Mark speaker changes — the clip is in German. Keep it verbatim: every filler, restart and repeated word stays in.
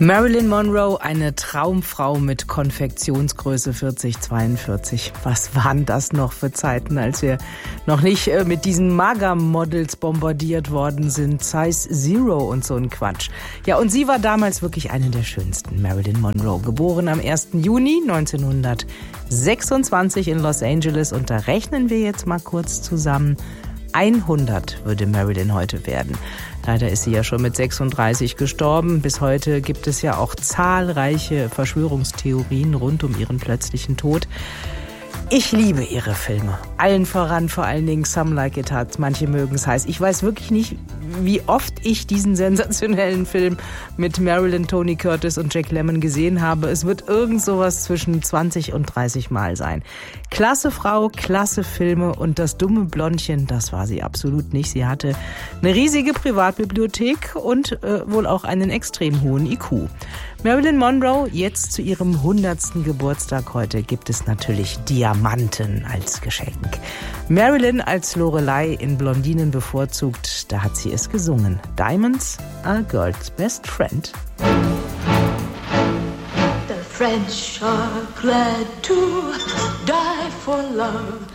Speaker 1: Marilyn Monroe, eine Traumfrau mit Konfektionsgröße vierzig zweiundvierzig. Was waren das noch für Zeiten, als wir noch nicht äh, mit diesen Maga-Models bombardiert worden sind, Size Zero und so ein Quatsch. Ja, und sie war damals wirklich eine der schönsten, Marilyn Monroe. Geboren am ersten Juni neunzehnhundertsechsundzwanzig in Los Angeles. Und da rechnen wir jetzt mal kurz zusammen. hundert würde Marilyn heute werden. Leider ist sie ja schon mit sechsunddreißig gestorben. Bis heute gibt es ja auch zahlreiche Verschwörungstheorien rund um ihren plötzlichen Tod. Ich liebe ihre Filme. Allen voran, vor allen Dingen Some Like It Hot. Manche mögen es heiß. Ich weiß wirklich nicht, wie oft ich diesen sensationellen Film mit Marilyn, Tony Curtis und Jack Lemmon gesehen habe. Es wird irgend sowas zwischen zwanzig und dreißig Mal sein. Klasse Frau, klasse Filme und das dumme Blondchen, das war sie absolut nicht. Sie hatte eine riesige Privatbibliothek und äh, wohl auch einen extrem hohen I Q. Marilyn Monroe, jetzt zu ihrem hundertsten Geburtstag heute, gibt es natürlich Diamanten als Geschenk. Marilyn als Lorelei in Blondinen bevorzugt, da hat sie es gesungen. Diamonds are a girl's best friend.
Speaker 2: The French are glad to die for love.